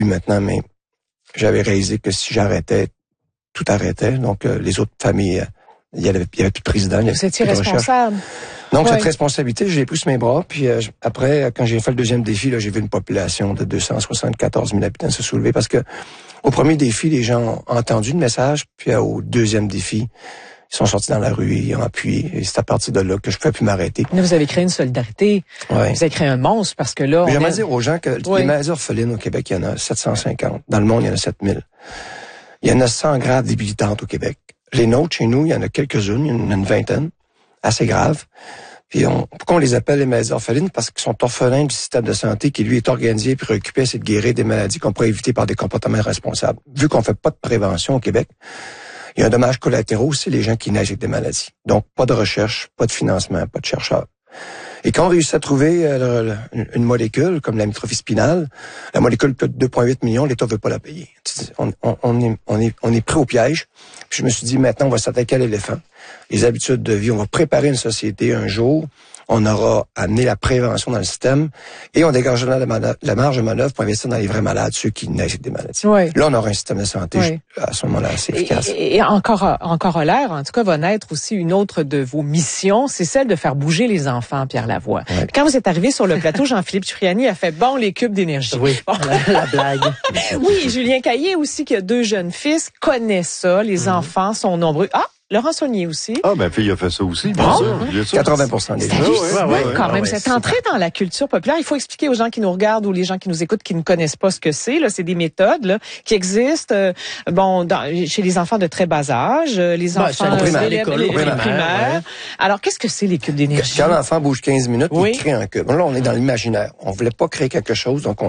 maintenant, mais j'avais réalisé que si j'arrêtais, tout arrêtait. Donc, les autres familles, il y avait plus de président. Vous étiez responsable. Donc, cette responsabilité, je l'ai pris sur mes bras. Puis après, quand j'ai fait le deuxième défi, là, j'ai vu une population de 274 000 habitants se soulever parce que au premier défi, les gens ont entendu le message. Puis au deuxième défi, ils sont sortis dans la rue, ils ont appuyé. Et c'est à partir de là que je ne pouvais plus m'arrêter. Mais vous avez créé une solidarité. Ouais. Vous avez créé un monstre parce que là... J'aimerais dire aux gens que les maladies orphelines au Québec, il y en a 750. Dans le monde, il y en a 7000. Il y en a 100 graves débilitantes au Québec. Les nôtres, chez nous, il y en a quelques-unes, il y en a une vingtaine, assez graves. Puis pourquoi on les appelle les maladies orphelines? Parce qu'ils sont orphelins du système de santé qui, lui, est organisé et préoccupé à essayer de guérir des maladies qu'on pourrait éviter par des comportements responsables. Vu qu'on fait pas de prévention au Québec, il y a un dommage collatéraux aussi, les gens qui naissent avec des maladies. Donc, pas de recherche, pas de financement, pas de chercheurs. Et quand on réussit à trouver une molécule comme la mytrophie spinale, la molécule coûte 2,8 millions, l'État veut pas la payer. On est pris au piège. Puis je me suis dit, maintenant, on va s'attaquer à l'éléphant. Les habitudes de vie, on va préparer une société un jour. On aura amené la prévention dans le système et on dégagera la marge de manœuvre pour investir dans les vrais malades, ceux qui naissent avec des maladies. Oui. Là, on aura un système de santé à ce moment-là assez efficace. Et encore à l'air, en tout cas, va naître aussi une autre de vos missions, c'est celle de faire bouger les enfants, Pierre Lavoie. Oui. Quand vous êtes arrivé sur le plateau, Jean-Philippe Cipriani a fait les cubes d'énergie. Oui, bon. la blague. Oui, Julien Caillé aussi, qui a 2 jeunes fils, connaît ça. Les enfants sont nombreux. Laurent Saunier aussi. Ma fille a fait ça aussi, bien sûr. 80% des gens. Quand même, cette entrée dans la culture populaire, il faut expliquer aux gens qui nous regardent ou les gens qui nous écoutent qui ne connaissent pas ce que c'est. Là, c'est des méthodes là, qui existent chez les enfants de très bas âge, les enfants primaires. Alors, qu'est-ce que c'est les cubes d'énergie? Quand l'enfant bouge 15 minutes, il crée un cube. Là, on est dans l'imaginaire. On voulait pas créer quelque chose, donc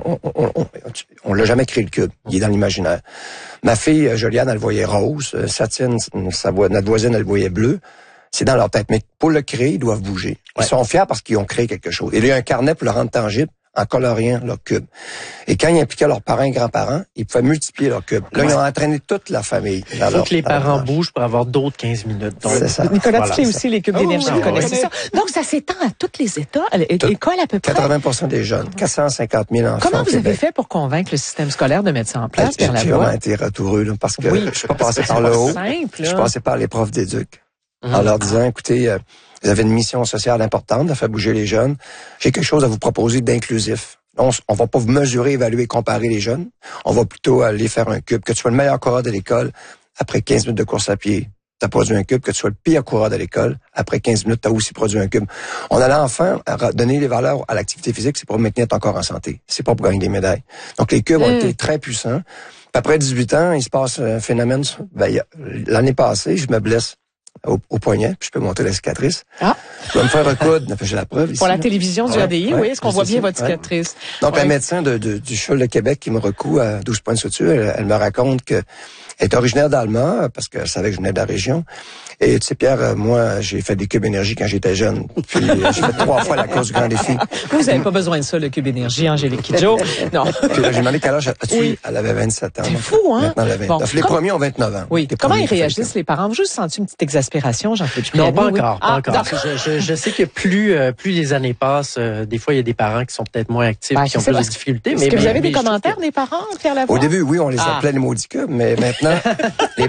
on l'a jamais créé le cube. Il est dans l'imaginaire. Ma fille, Joliane, elle voyait rose. Satine, notre voisine, elle voyait bleu. C'est dans leur tête. Mais pour le créer, ils doivent bouger. Ils sont fiers parce qu'ils ont créé quelque chose. Il y a un carnet pour le rendre tangible en coloriant leur cube. Et quand ils impliquaient leurs parents et grands-parents, ils pouvaient multiplier leur cube. Là, ils ont entraîné toute la famille. Il faut que les parents bougent pour avoir d'autres 15 minutes. C'est ça. Nicolas, tu sais aussi les cubes d'énergie, vous connaissez ça. Donc, ça s'étend à tous les États, écoles à peu près. 80% des jeunes, 450 000 enfants. Comment vous avez fait pour convaincre le système scolaire de mettre ça en place, Pierre Lavoie? J'ai vraiment été ratoureux, là, parce que je suis pas passé par le haut. Je suis passé par les profs d'éduc. En leur disant, écoutez, vous avez une mission sociale importante de faire bouger les jeunes. J'ai quelque chose à vous proposer d'inclusif. On va pas vous mesurer, évaluer, comparer les jeunes. On va plutôt aller faire un cube. Que tu sois le meilleur coureur de l'école, après 15 minutes de course à pied, tu as produit un cube. Que tu sois le pire coureur de l'école, après 15 minutes, tu as aussi produit un cube. On a l'enfant à donner les valeurs à l'activité physique, c'est pour maintenir ton corps en santé. C'est pas pour gagner des médailles. Donc, les cubes ont été très puissants. Puis après 18 ans, il se passe un phénomène. L'année passée, je me blesse au poignet, puis je peux monter la cicatrice. Je vais me faire recoudre, j'ai la preuve ici. Pour la télévision du ADI, oui, est-ce qu'on voit bien votre cicatrice? Donc, un médecin du CHUL de Québec qui me recoud à 12 points de suture, elle me raconte que elle est originaire d'Allemagne, parce qu'elle savait que je venais de la région. Et tu sais, Pierre, moi, j'ai fait des cubes énergie quand j'étais jeune. Puis j'ai fait 3 fois la course du grand défi. Vous n'avez pas besoin de ça, le cube énergie, Angélique Kidjo. Non. Puis là, j'ai demandé quel âge as-tu? Elle avait 27 ans. C'est fou, hein? Maintenant, elle a 29. Les premiers ont 29 ans. Oui. Comment ils réagissent, les parents? Vous juste senti une petite exaspération, Jean-Philippe? Non, pas encore. Pas encore. Je sais que plus les années passent, des fois, il y a des parents qui sont peut-être moins actifs, qui ont plus de difficultés. Est-ce que vous avez des commentaires des parents, Pierre Lavoie? Au début, oui, on les appelait les maudits cubes, mais maintenant, les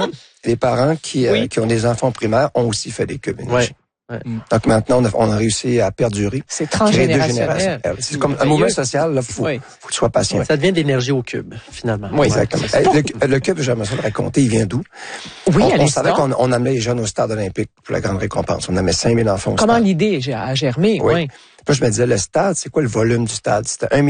parents qui ont des enfants primaires ont aussi fait des cubes énergie. Ouais. Donc maintenant, on a réussi à perdurer. C'est transgénérationnel. C'est comme un mouvement social, là, faut que tu sois patient. Ça devient d'énergie au cube, finalement. Oui, exactement. Le cube, j'aimerais ça le raconter, il vient d'où? Oui, on savait qu'on amenait les jeunes au stade olympique pour la grande récompense. On amenait 5000 enfants au stade. Comment l'idée a germé? Oui. Puis je me disais, le stade, c'est quoi le volume du stade? C'était 1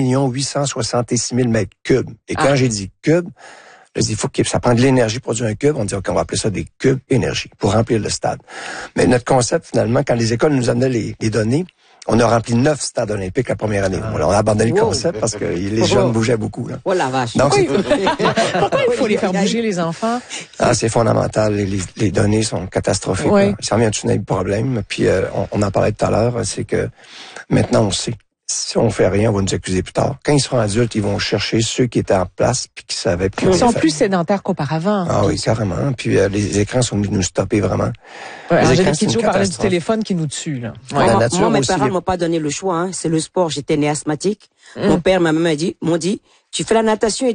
866 000 mètres cubes. Et quand j'ai dit cube, je dis, il faut que ça prend de l'énergie pour produire un cube. On dit, OK, on va appeler ça des cubes énergie pour remplir le stade. Mais notre concept, finalement, quand les écoles nous amenaient les données, on a rempli 9 stades olympiques la première année. On a abandonné le concept parce que les jeunes bougeaient beaucoup. Là. Oh la vache. Donc, pourquoi il faut les faire bouger, les enfants? C'est fondamental. Les données sont catastrophiques. Oui. Ça revient à un problème. Puis, on en parlait tout à l'heure, c'est que maintenant, on sait. Si on fait rien, on va nous accuser plus tard. Quand ils seront adultes, ils vont chercher ceux qui étaient en place puis qui savaient. Ils sont plus sédentaires qu'auparavant. Ah oui, carrément. Puis les écrans sont venus nous stopper vraiment. Angélique Kidjo parlait du téléphone qui nous tue. Là. Moi, mes parents m'ont pas donné le choix. C'est le sport. J'étais né asthmatique. Mon père, ma maman m'ont dit Tu fais la natation et